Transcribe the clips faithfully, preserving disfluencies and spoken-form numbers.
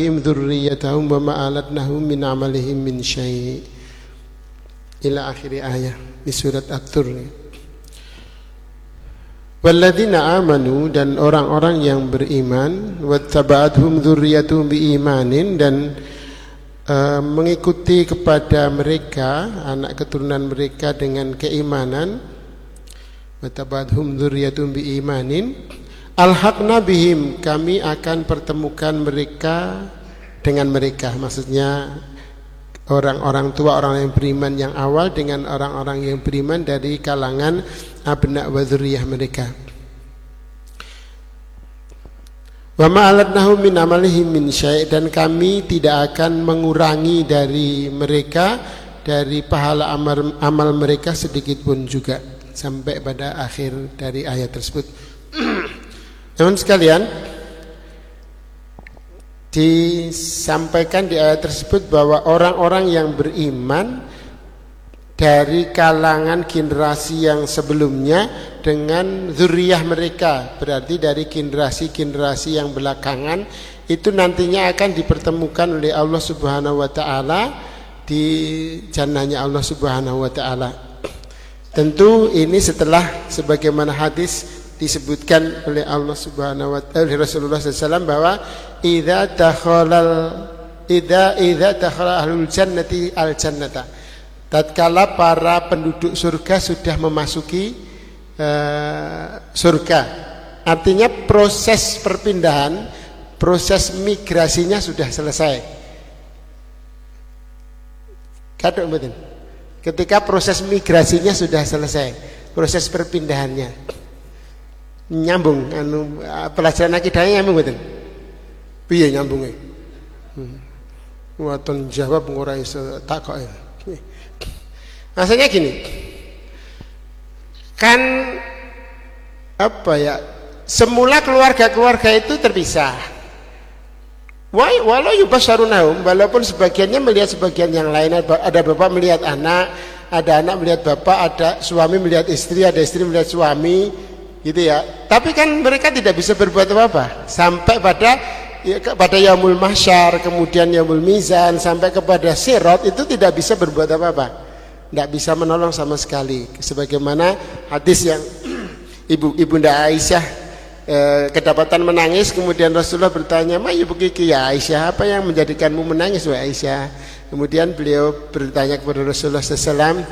dzurriyyatahum wa ma alatnahum min amalihim min syai' ila akhir ayat di surat At-Tur. Walladzina amanu, dan orang-orang yang beriman, wattaba'athum dzurriyyatuhum biimanin, dan uh, mengikuti kepada mereka anak keturunan mereka dengan keimanan, wattaba'athum dzurriyyatuhum biimanin alhaqna bihim, kami akan pertemukan mereka dengan mereka. Maksudnya orang-orang tua, orang yang beriman yang awal dengan orang-orang yang beriman dari kalangan abna wa dzurriyyah mereka. Wa ma alatnahum min amalihim min syai', dan kami tidak akan mengurangi dari mereka dari pahala amal, amal mereka sedikit pun juga, sampai pada akhir dari ayat tersebut. Teman sekalian, disampaikan di ayat tersebut bahwa orang-orang yang beriman dari kalangan generasi yang sebelumnya dengan dzurriyyah mereka, berarti dari generasi-generasi yang belakangan itu nantinya akan dipertemukan oleh Allah Subhanahu wa taala di jannahnya Allah Subhanahu wa taala. Tentu ini setelah sebagaimana hadis disebutkan oleh Allah Subhanahu wa taala, oleh Rasulullah sallallahu alaihi wasallam, bahwa idza dakhalal idza idza dakhala ahlul jannati al jannata, tatkala para penduduk surga sudah memasuki uh, surga, artinya proses perpindahan, proses migrasinya sudah selesai. Kadang betul. Ketika proses migrasinya sudah selesai, proses perpindahannya nyambung, anu pelajaran akidahnya nyambung betul. Piye nyambunge? Hmm. Waton jawab ora iso takoke. Maksudnya gini. Kan apa ya? Semula keluarga-keluarga itu terpisah. Walau yubasyarunahum, walaupun sebagiannya melihat sebagian yang lain, ada bapak melihat anak, ada anak melihat bapak, ada suami melihat istri, ada istri melihat suami, gitu ya. Tapi kan mereka tidak bisa berbuat apa-apa sampai pada ya, pada yaumul mahsyar, kemudian yaumul mizan, sampai kepada sirat, itu tidak bisa berbuat apa-apa, tidak bisa menolong sama sekali. Sebagaimana hadis yang ibu ibunda Aisyah eh, kedapatan menangis, kemudian Rasulullah bertanya, "Ma ibu kiki ya Aisyah, apa yang menjadikanmu menangis wahai Aisyah?" Kemudian beliau bertanya kepada Rasulullah sallallahu alaihi wasallam,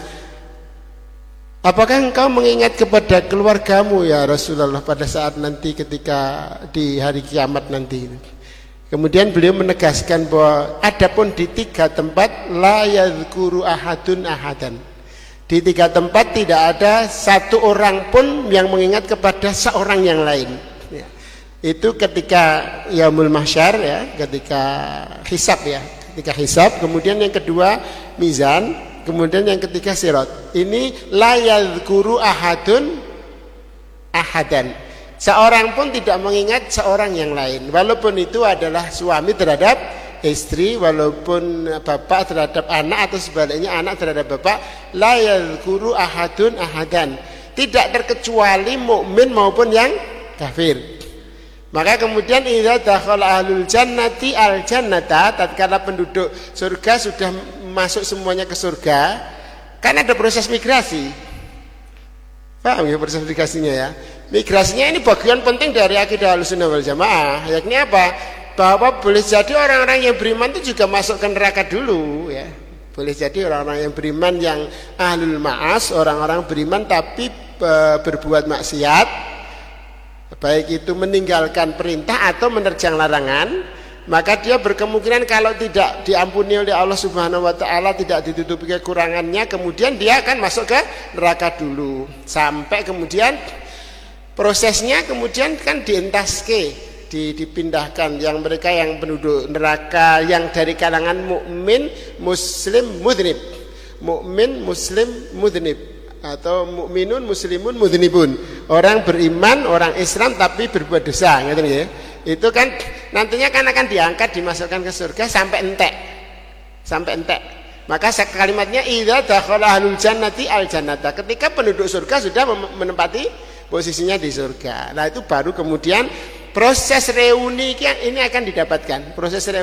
"Apakah engkau mengingat kepada keluargamu ya Rasulullah pada saat nanti ketika di hari kiamat nanti?" Kemudian beliau menegaskan bahwa adapun di tiga tempat la yadhkuru ahadun ahadan. Di tiga tempat tidak ada satu orang pun yang mengingat kepada seorang yang lain. Ya. Itu ketika yaumul mahsyar, ya, ketika hisab, ya, ketika hisab. Kemudian yang kedua mizan. Kemudian yang ketiga sirat. Ini la yadhkuru ahadun ahadan. Seorang pun tidak mengingat seorang yang lain. Walaupun itu adalah suami terhadap istri, walaupun bapak terhadap anak, atau sebaliknya anak terhadap bapak. La yadhkuru ahadun ahadan. Tidak terkecuali mukmin maupun yang kafir. Maka kemudian idza dakhala ahlul jannati al jannata, tatkala penduduk surga sudah masuk semuanya ke surga, kan ada proses migrasi. Paham ya proses migrasinya ya? Migrasinya ini bagian penting dari akidah Ahlussunnah wal Jamaah. Yakni apa? Bahwa boleh jadi orang-orang yang beriman itu juga masuk ke neraka dulu, ya. Boleh jadi orang-orang yang beriman yang ahlul ma'as, orang-orang beriman tapi e, berbuat maksiat, baik itu meninggalkan perintah atau menerjang larangan, maka dia berkemungkinan kalau tidak diampuni oleh Allah Subhanahu wa taala, tidak ditutupi kekurangannya, kemudian dia akan masuk ke neraka dulu. Sampai kemudian prosesnya kemudian kan dientaske, dipindahkan yang mereka yang penduduk neraka yang dari kalangan mukmin, muslim, mudhnib. Mukmin, muslim, mudhnib, atau mukminun, muslimun, mudhnibun. Orang beriman, orang Islam tapi berbuat dosa, gitu ya. Itu kan nantinya kan akan diangkat, dimasukkan ke surga sampai entek. Sampai entek. Maka kalimatnya idza dakhala ahlul jannati al jannata, ketika penduduk surga sudah menempati posisinya di surga. Nah itu baru kemudian proses reuni ini akan didapatkan. Proses reuni